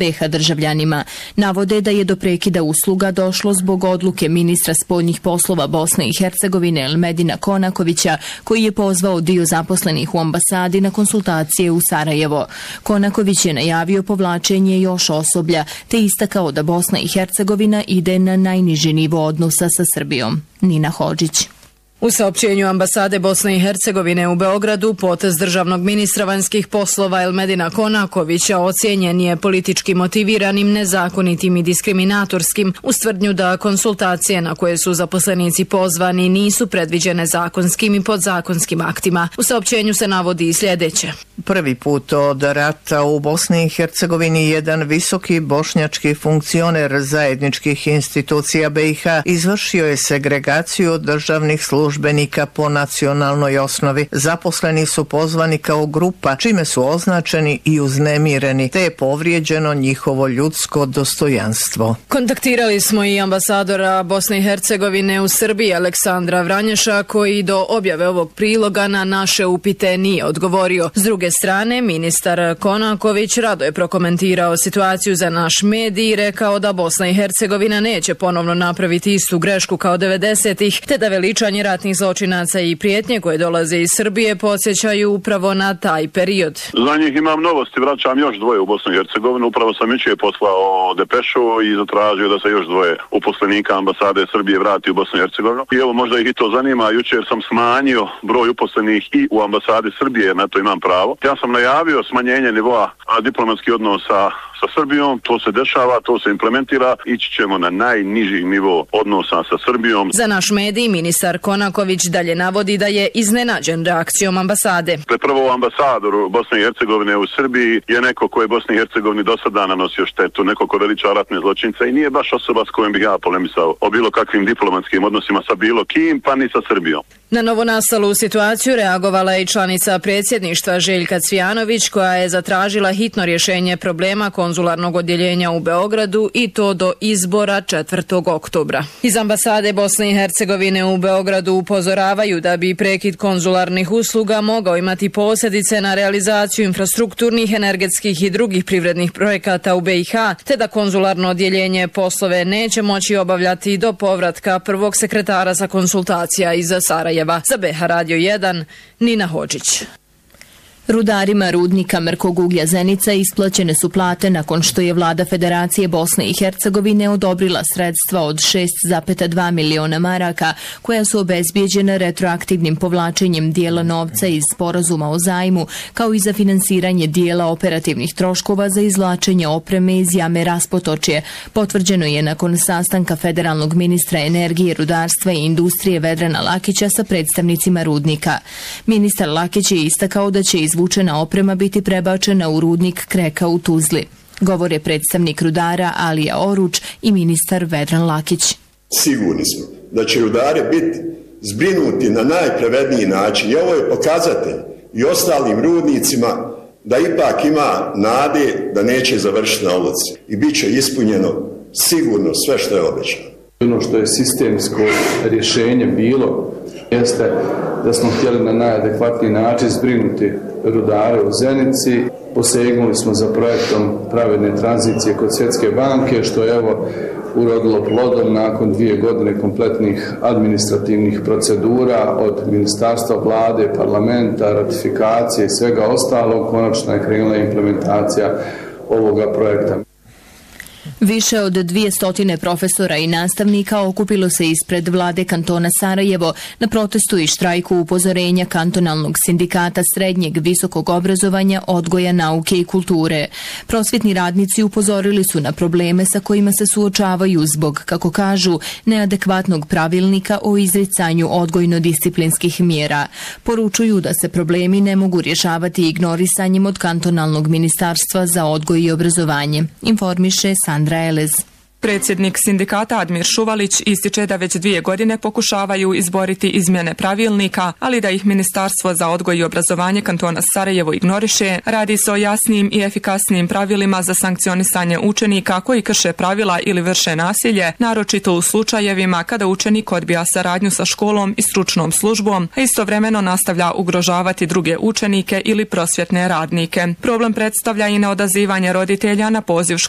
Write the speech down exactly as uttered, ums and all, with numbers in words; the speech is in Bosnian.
be ha državljanima. Navode da je do prekida usluga došlo zbog odluke ministra spoljnih poslova Bosne i Hercegovine Elmedina Konakovića, koji je pozvao dio zaposlenih u ambasadi na konsultacije u Sarajevo. Konaković je najavio povlačenje još osoblja, te istakao da Bosna i Hercegovina ide na najniži nivo odnosa sa Srbijom. Nina Hodžić. U saopćenju ambasade Bosne i Hercegovine u Beogradu potez državnog ministra vanjskih poslova Elmedina Konakovića ocijenjen je politički motiviranim, nezakonitim i diskriminatorskim, uz tvrdnju da konsultacije na koje su zaposlenici pozvani nisu predviđene zakonskim i podzakonskim aktima. U saopćenju se navodi i sljedeće. Prvi put od rata u Bosni i Hercegovini jedan visoki bošnjački funkcioner zajedničkih institucija be i ha izvršio je segregaciju državnih službenika službenika po nacionalnoj osnovi. Zaposleni su pozvani kao grupa, čime su označeni i uznemireni, te je povrijeđeno njihovo ljudsko dostojanstvo. Kontaktirali smo i ambasadora Bosne i Hercegovine u Srbiji Aleksandra Vranješa, koji do objave ovog priloga na naše upite nije odgovorio. S druge strane, ministar Konaković rado je prokomentirao situaciju za naš medij i rekao da Bosna i Hercegovina neće ponovno napraviti istu grešku kao devedesetih, te da veličanje ratnih zločinaca i prijetnje koje dolaze iz Srbije podsjećaju upravo na taj period. Za njih imam novosti, vraćam još dvoje u Bosnu i Hercegovinu. Upravo sam jučer poslao depešu i zatražio da se još dvoje uposlenika ambasade Srbije vrati u Bosnu i Hercegovinu. I evo, možda ih i to zanima, jučer sam smanjio broj uposlenih i u ambasadi Srbije, jer na to imam pravo. Ja sam najavio smanjenje nivoa diplomatskih odnosa sa Srbijom, to se dešava, to se implementira, ići ćemo na najniži nivo odnosa sa Srbijom. Za naš medij ministar Konaković dalje navodi da je iznenađen reakcijom ambasade. Prvo ambasador Bosne i Hercegovine u Srbiji je neko ko je Bosni i Hercegovini do sada nanosio štetu, neko ko veliča ratne zločince i nije baš osoba s kojom bih ja polemisao o bilo kakvim diplomatskim odnosima sa bilo kim, pa ni sa Srbijom. Na novonastalu situaciju reagovala je i članica predsjedništva Željka Cvijanović, koja je zatražila hitno rješenje problema konzularnog odjeljenja u Beogradu i to do izbora četvrtog oktobra. Iz ambasade Bosne i Hercegovine u Beogradu upozoravaju da bi prekid konzularnih usluga mogao imati posljedice na realizaciju infrastrukturnih, energetskih i drugih privrednih projekata u be i ha, te da konzularno odjeljenje poslove neće moći obavljati do povratka prvog sekretara za konsultacija iz Sarajeva. Za be ha Radio jedan, Nina Hodžić. Rudarima rudnika mrkog uglja Zenica isplaćene su plate nakon što je vlada Federacije Bosne i Hercegovine odobrila sredstva od šest zarez dva miliona maraka, koja su obezbijeđena retroaktivnim povlačenjem dijela novca iz sporazuma o zajmu, kao i za finansiranje dijela operativnih troškova za izvlačenje opreme iz jame Raspotočje. Potvrđeno je nakon sastanka federalnog ministra energije, rudarstva i industrije Vedrana Lakića sa predstavnicima rudnika. Ministar Lakić je istakao da će izvučena oprema biti prebačena u rudnik Kreka u Tuzli. Govore predstavnik rudara Alija Oruč i ministar Vedran Lakić. Sigurni smo da će rudari biti zbrinuti na najpravedniji način i ovo je pokazatelj i ostalim rudnicima da ipak ima nade da neće završiti na ulici i bit će ispunjeno sigurno sve što je obećano. Ono što je sistemsko rješenje bilo jeste da smo htjeli na najadekvatniji način zbrinuti rudare u Zenici. Posegnuli smo za projektom pravedne tranzicije kod Svjetske banke, što je evo urodilo plodom nakon dvije godine kompletnih administrativnih procedura od ministarstva, vlade, parlamenta, ratifikacije i svega ostalog. Konačno je krenula implementacija ovoga projekta. Više od dvije profesora i nastavnika okupilo se ispred vlade kantona Sarajevo na protestu i štrajku upozorenja kantonalnog sindikata srednjeg visokog obrazovanja, odgoja, nauke i kulture. Prosvjetni radnici upozorili su na probleme sa kojima se suočavaju zbog, kako kažu, neadekvatnog pravilnika o izricanju odgojno-disciplinskih mjera. Poručuju da se problemi ne mogu rješavati ignorisanjem od kantonalnog ministarstva za odgoj i obrazovanje, informiše Sandra Elez. Predsjednik sindikata Admir Šuvalić ističe da već dvije godine pokušavaju izboriti izmjene pravilnika, ali da ih Ministarstvo za odgoj i obrazovanje kantona Sarajevo ignoriše. Radi se o jasnim i efikasnim pravilima za sankcionisanje učenika koji krše pravila ili vrše nasilje, naročito u slučajevima kada učenik odbija saradnju sa školom i stručnom službom, a istovremeno nastavlja ugrožavati druge učenike ili prosvjetne radnike. Problem predstavlja i neodazivanje roditelja na poziv škola